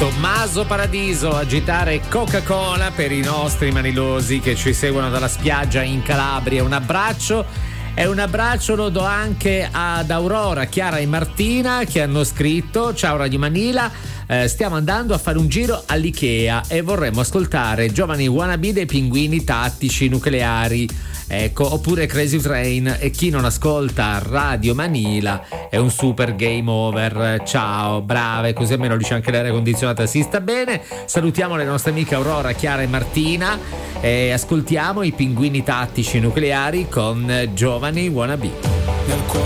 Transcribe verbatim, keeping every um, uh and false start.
Tommaso Paradiso, agitare Coca-Cola per i nostri manilosi che ci seguono dalla spiaggia in Calabria. Un abbraccio e un abbraccio lo do anche ad Aurora, Chiara e Martina che hanno scritto: ciao Radio Manila, eh, stiamo andando a fare un giro all'Ikea e vorremmo ascoltare Giovani Wannabe dei Pinguini Tattici Nucleari, ecco, oppure Crazy Train, e chi non ascolta Radio Manila è un super game over. Ciao, brave, così almeno dice anche l'aria condizionata si sta bene. Salutiamo le nostre amiche Aurora, Chiara e Martina e ascoltiamo i Pinguini Tattici Nucleari con Giovani Wannabe. Nel cuore